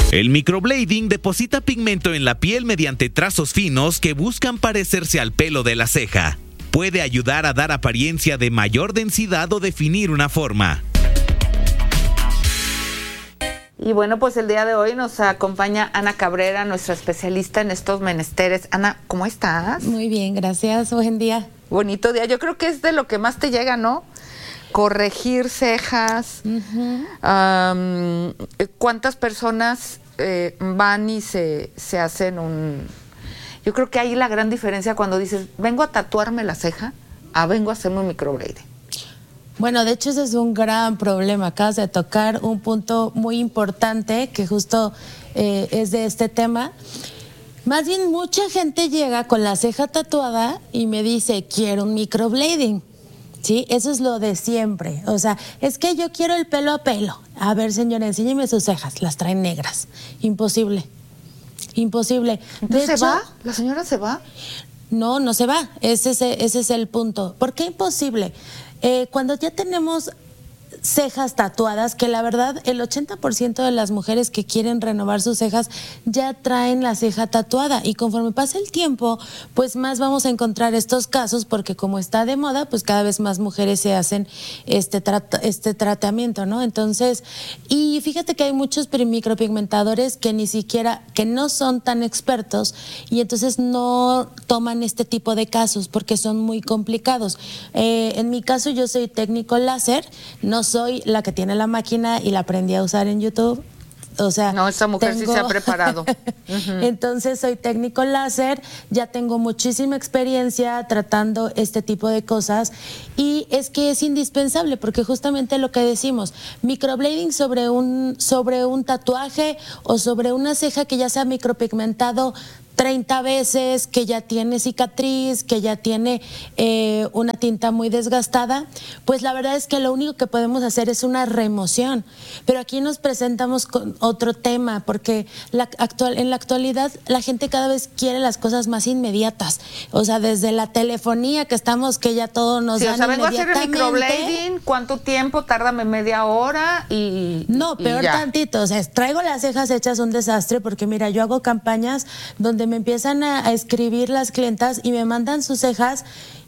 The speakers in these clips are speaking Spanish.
El microblading deposita pigmento en la piel mediante trazos finos que buscan parecerse al pelo de la ceja. Puede ayudar a dar apariencia de mayor densidad o definir una forma. Y bueno, pues el día de hoy nos acompaña Ana Cabrera, nuestra especialista en estos menesteres. Ana, ¿cómo estás? Muy bien, gracias. Buen día. Bonito día. Yo creo que es de lo que más te llega, ¿no? Corregir cejas. ¿Cuántas personas van y se hacen un...? Yo creo que ahí la gran diferencia cuando dices, vengo a tatuarme la ceja, vengo a hacerme un microblading. Bueno, de hecho ese es un gran problema. Acabas de tocar un punto muy importante que justo es de este tema. Más bien mucha gente llega con la ceja tatuada y me dice, quiero un microblading. ¿Sí? Eso es lo de siempre. O sea, es que yo quiero el pelo a pelo. A ver, señora, enséñeme sus cejas. Las traen negras. Imposible. Imposible. ¿Entonces se va? ¿La señora se va? No, no se va. Ese es el punto. ¿Por qué imposible? Cuando ya tenemos cejas tatuadas, que la verdad el 80% de las mujeres que quieren renovar sus cejas ya traen la ceja tatuada, y conforme pasa el tiempo pues más vamos a encontrar estos casos, porque como está de moda pues cada vez más mujeres se hacen este tratamiento, ¿no? Entonces, y fíjate que hay muchos micropigmentadores que ni siquiera, que no son tan expertos y entonces no toman este tipo de casos porque son muy complicados. En mi caso yo soy técnico láser, no soy la que tiene la máquina y la aprendí a usar en YouTube. O sea, no, esta mujer sí se ha preparado. Entonces soy técnico láser, ya tengo muchísima experiencia tratando este tipo de cosas, y es que es indispensable porque justamente lo que decimos, microblading sobre un tatuaje o sobre una ceja que ya se ha micropigmentado 30 veces, que ya tiene cicatriz, que ya tiene una tinta muy desgastada, pues la verdad es que lo único que podemos hacer es una remoción. Pero aquí nos presentamos con otro tema, porque en la actualidad la gente cada vez quiere las cosas más inmediatas. O sea, desde la telefonía que ya todo nos dan vengo a hacer el inmediatamente. microblading, ¿cuánto tiempo? Tárdame media hora y no, peor ya. Tantito. O sea, traigo las cejas hechas un desastre, porque mira, yo hago campañas donde me empiezan a escribir las clientas y me mandan sus cejas.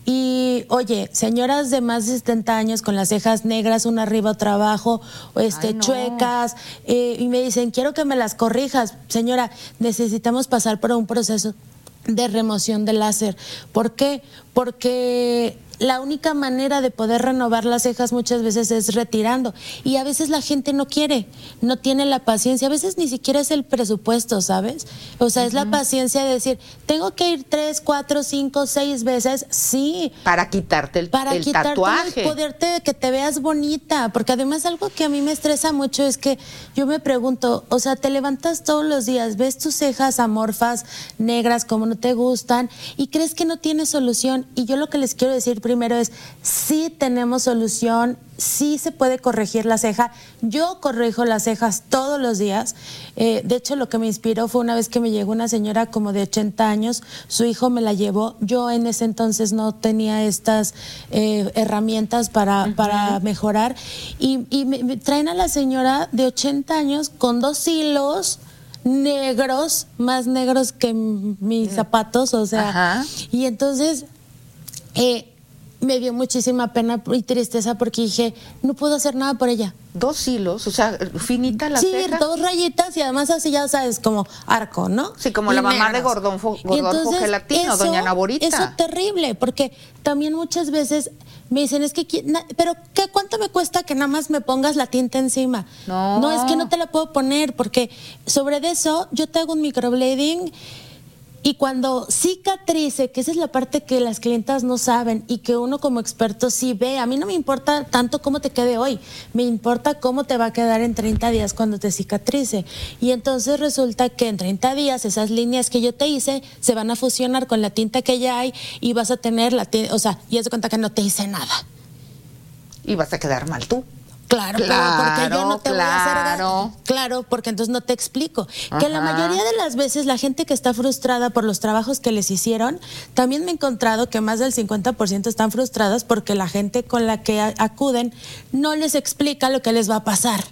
Y oye, señoras de más de 70 años con las cejas negras, una arriba, otra abajo, no. chuecas, y me dicen, quiero que me las corrijas. Señora, necesitamos pasar por un proceso de remoción de láser. ¿Por qué? Porque la única manera de poder renovar las cejas muchas veces es retirando, y a veces la gente no quiere, no tiene la paciencia, a veces ni siquiera es el presupuesto, ¿sabes? O sea, es la paciencia de decir, tengo que ir 3, 4, 5, 6 veces, sí. Para quitarte el tatuaje. Poderte, que te veas bonita, porque además algo que a mí me estresa mucho es que yo me pregunto, o sea, te levantas todos los días, ves tus cejas amorfas, negras, como no te gustan, y crees que no tienes solución, y yo lo que les quiero decir primero es, sí tenemos solución, sí se puede corregir la ceja. Yo corrijo las cejas todos los días. De hecho, lo que me inspiró fue una vez que me llegó una señora como de 80 años, su hijo me la llevó. Yo en ese entonces no tenía estas herramientas para mejorar. Y me traen a la señora de 80 años con 2 hilos negros, más negros que mis zapatos, o sea. Y entonces me dio muchísima pena y tristeza, porque dije, no puedo hacer nada por ella. 2 hilos, o sea, finita la ceja. Sí, 2 rayitas, y además así, ya sabes, como arco, ¿no? Sí, como la mamá de Gordolfo Gelatino, doña Naborita. Eso es terrible, porque también muchas veces me dicen, es que, pero ¿cuánto me cuesta que nada más me pongas la tinta encima? No, es que no te la puedo poner, porque sobre eso yo te hago un microblading. Y cuando cicatrice, que esa es la parte que las clientas no saben y que uno como experto sí ve, a mí no me importa tanto cómo te quede hoy, me importa cómo te va a quedar en 30 días cuando te cicatrice. Y entonces resulta que en 30 días esas líneas que yo te hice se van a fusionar con la tinta que ya hay, y vas a tener o sea, y haz de cuenta que no te hice nada. Y vas a quedar mal tú. Claro, porque yo no te voy a hacer. Claro, porque entonces no te explico. Que la mayoría de las veces la gente que está frustrada por los trabajos que les hicieron, también me he encontrado que más del 50% están frustradas porque la gente con la que acuden no les explica lo que les va a pasar.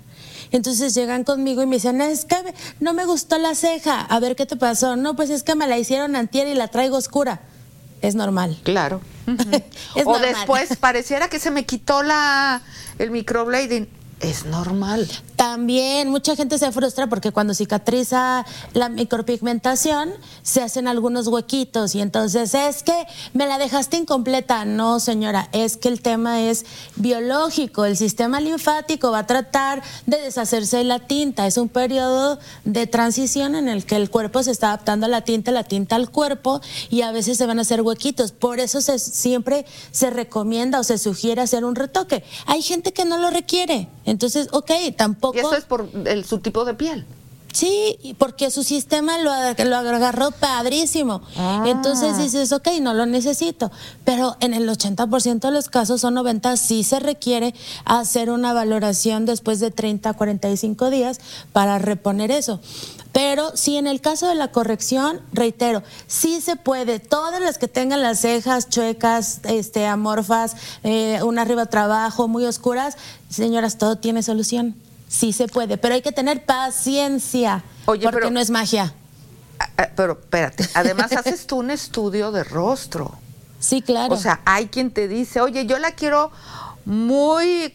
Entonces llegan conmigo y me dicen, es que no me gustó la ceja. A ver, ¿qué te pasó? No, pues es que me la hicieron antier y la traigo oscura. Es normal. Claro. Es o normal. después pareciera que se me quitó el microblading. Es normal. También mucha gente se frustra porque cuando cicatriza la micropigmentación se hacen algunos huequitos y entonces es que me la dejaste incompleta. No, señora, es que el tema es biológico. El sistema linfático va a tratar de deshacerse de la tinta. Es un periodo de transición en el que el cuerpo se está adaptando a la tinta al cuerpo y a veces se van a hacer huequitos. Por eso siempre se recomienda o se sugiere hacer un retoque. Hay gente que no lo requiere. Entonces, tampoco... Y eso es por su tipo de piel. Sí, porque su sistema lo agarró padrísimo. Entonces dices, no lo necesito. Pero en el 80% de los casos, o 90%, sí se requiere hacer una valoración después de 30 a 45 días para reponer eso. Pero sí, en el caso de la corrección, reitero, sí se puede. Todas las que tengan las cejas chuecas, amorfas, una arriba abajo, muy oscuras, señoras, todo tiene solución. Sí se puede, pero hay que tener paciencia. Oye, porque no es magia. Pero espérate, además haces tú un estudio de rostro. Sí, claro. O sea, hay quien te dice, oye, yo la quiero muy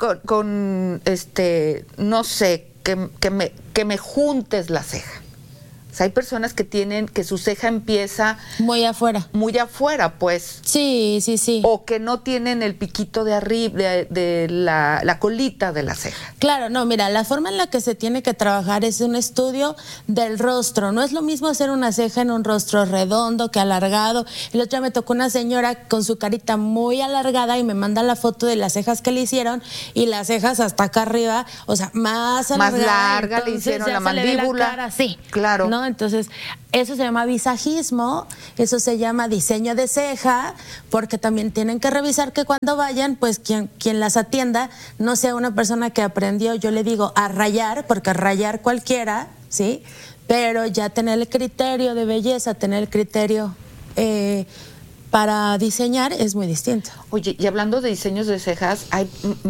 no sé, que me juntes la ceja. O sea, hay personas que tienen que su ceja empieza muy afuera, pues. Sí. O que no tienen el piquito de arriba, de la colita de la ceja. Claro, no, mira, la forma en la que se tiene que trabajar es un estudio del rostro. No es lo mismo hacer una ceja en un rostro redondo que alargado. El otro día me tocó una señora con su carita muy alargada y me manda la foto de las cejas que le hicieron y las cejas hasta acá arriba, o sea, más alargada. Más larga, le hicieron la mandíbula. La cara, sí, claro. ¿no? Entonces, eso se llama visajismo, eso se llama diseño de ceja, porque también tienen que revisar que cuando vayan, pues quien las atienda no sea una persona que aprendió, yo le digo, a rayar, porque rayar cualquiera, ¿sí? Pero ya tener el criterio de belleza, tener el criterio para diseñar es muy distinto. Oye, y hablando de diseños de cejas, hay,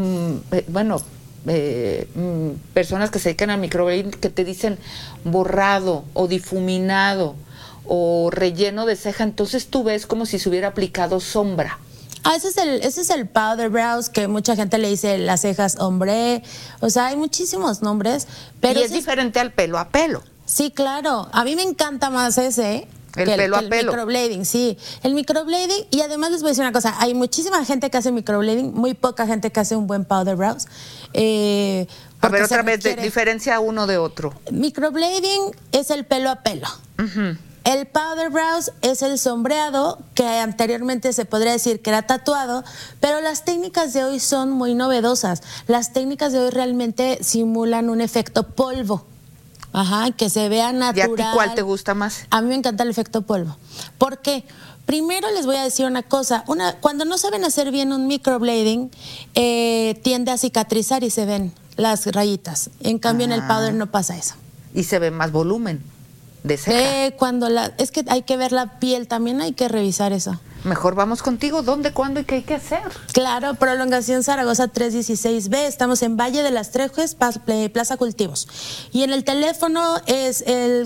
personas que se dedican al microblading que te dicen borrado o difuminado o relleno de ceja, entonces tú ves como si se hubiera aplicado sombra. Ese es el powder brows, que mucha gente le dice las cejas ombre, o sea, hay muchísimos nombres. Pero y es diferente al pelo a pelo. Sí, claro, a mí me encanta más ese, el pelo a pelo. El microblading, sí. El microblading, y además les voy a decir una cosa, hay muchísima gente que hace microblading, muy poca gente que hace un buen powder brows. A ver, otra vez, diferencia uno de otro. Microblading es el pelo a pelo. Uh-huh. El powder brows es el sombreado, que anteriormente se podría decir que era tatuado, pero las técnicas de hoy son muy novedosas. Las técnicas de hoy realmente simulan un efecto polvo. Ajá, que se vea natural. ¿Y a ti cuál te gusta más? A mí me encanta el efecto polvo. ¿Por qué? Primero les voy a decir una cosa. Cuando no saben hacer bien un microblading, tiende a cicatrizar y se ven las rayitas. En cambio, en el powder no pasa eso. Y se ve más volumen de ceja. Es que hay que ver la piel, también hay que revisar eso. Mejor vamos contigo. ¿Dónde, cuándo y qué hay que hacer? Claro, Prolongación Zaragoza 316B. Estamos en Valle de las Trejes, Plaza Cultivos. Y en el teléfono es el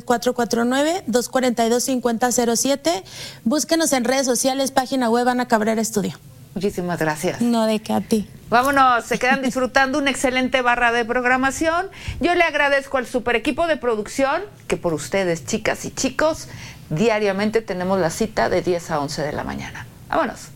449-242-5007. Búsquenos en redes sociales, página web Ana Cabrera Estudio. Muchísimas gracias. No, de qué, a ti. Vámonos, se quedan disfrutando una excelente barra de programación. Yo le agradezco al super equipo de producción, que por ustedes, chicas y chicos, diariamente tenemos la cita de 10 a 11 de la mañana. Vámonos.